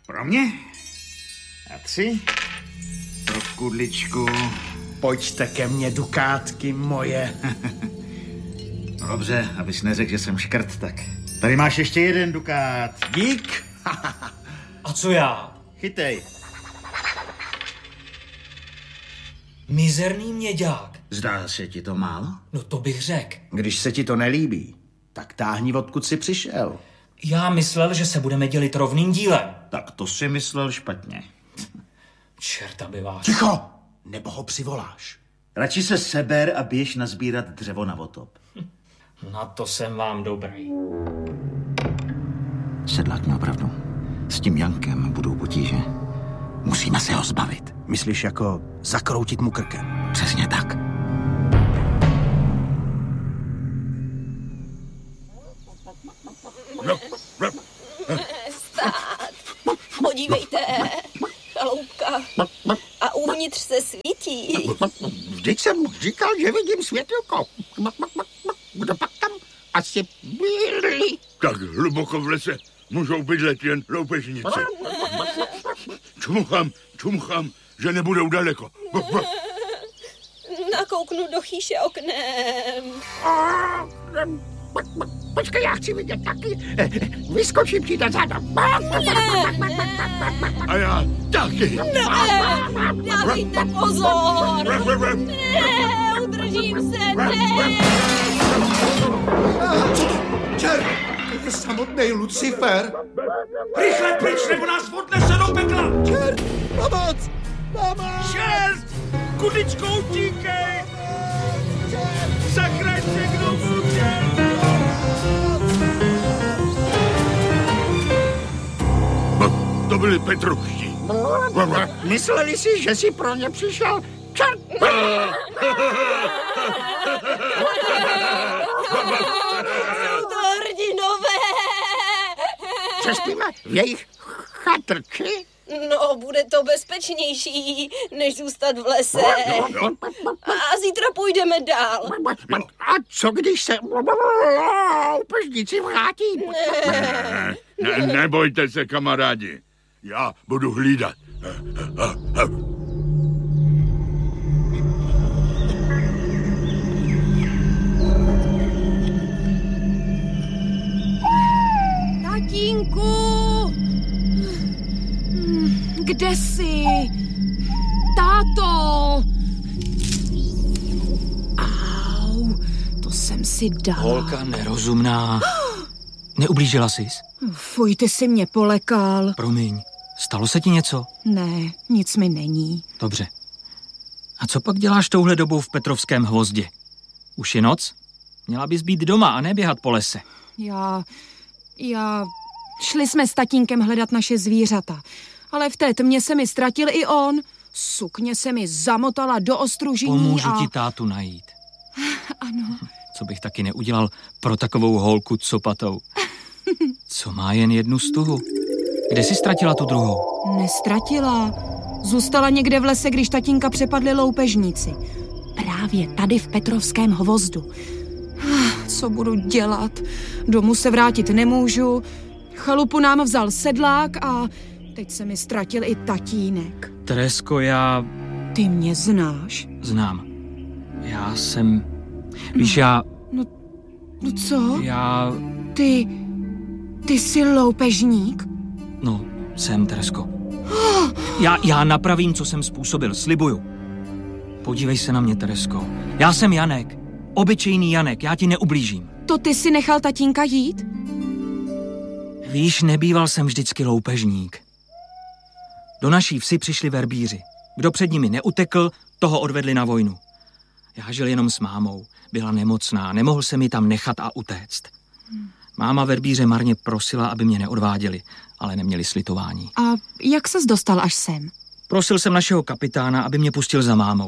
Pro mě? A 3. Pro Kudličku. Pojďte ke mně, dukátky moje. No dobře, abys neřekl, že jsem škrt, tak tady máš ještě 1 dukát. Dík. A co já? Chytej. Mizerný měďák. Zdá se ti to málo? No to bych řekl. Když se ti to nelíbí, tak táhni, odkud jsi přišel. Já myslel, že se budeme dělit rovným dílem. Tak to si myslel špatně. Čerta by vás. Ticho, nebo ho přivoláš. Radši se seber a běž nazbírat dřevo na otop. Na to jsem vám dobrý. Sedlák měl pravdu. S tím Jankem budou potíže. Musíme se ho zbavit. Myslíš jako zakroutit mu krkem? Přesně tak. Stát. Podívejte, chaloupka. A uvnitř se svítí. Vždyť jsem říkal, že vidím světilko. Kdo pak tam asi byli? Tak hluboko v lese můžou bydlet jen loupežnice. Čumuchám, že nebudou daleko. Nakouknu do chýše oknem. Počkej, já chci vidět taky. Vyskočím ti do zadu. A já taky. Dávejte pozor. Ne, udržím se, ne. Co to? Čert! To je samotný Lucifer. Rychle pryč, nebo nás odnese do pekla! Čert! Pomoc! Pomoc! Čert! Kudličko, utíkej! Zachraň se, kdo může! To byli Petruští. Mysleli si, že jsi pro ně přišel? Čert! Jsou to hrdinové. Přespíme v jejich chatrči? No, bude to bezpečnější, než zůstat v lese. A zítra půjdeme dál. A co když se loupežníci vrátí? Nebojte se, kamarádi. Já budu hlídat. Tatínku! Kde jsi? Táto! Au, to jsem si dala. Holka nerozumná. Neublížila sis? Fuj, ty jsi mě polekal. Promiň, stalo se ti něco? Ne, nic mi není. Dobře. A co pak děláš touhle dobou v Petrovském Hvozdě? Už je noc? Měla bys být doma a neběhat po lese. Šli jsme s tatínkem hledat naše zvířata, ale v té tmě se mi ztratil i on. Sukně se mi zamotala do ostružení. Pomůžu ti tátu najít. Ano. Co bych taky neudělal pro takovou holku copatou. Co má jen 1 stuhu? Kde jsi ztratila tu druhou? Nestratila. Zůstala někde v lese, když tatínka přepadli loupežníci. Právě tady v Petrovském Hvozdu. Co budu dělat? Domů se vrátit nemůžu. Chalupu nám vzal sedlák a teď se mi ztratil i tatínek. Teresko, já... Ty mě znáš? Znám. Já jsem... Víš, já... No co? Já... Ty jsi loupežník? No, jsem, Teresko. Já napravím, co jsem způsobil, slibuju. Podívej se na mě, Teresko. Já jsem Janek. Obyčejný Janek, já ti neublížím. To ty si nechal tatínka jít? Víš, nebýval jsem vždycky loupežník. Do naší vsi přišli verbíři. Kdo před nimi neutekl, toho odvedli na vojnu. Já žil jenom s mámou. Byla nemocná, nemohl se mi tam nechat a utéct. Máma verbíře marně prosila, aby mě neodváděli, ale neměli slitování. A jak ses dostal až sem? Prosil jsem našeho kapitána, aby mě pustil za mámou.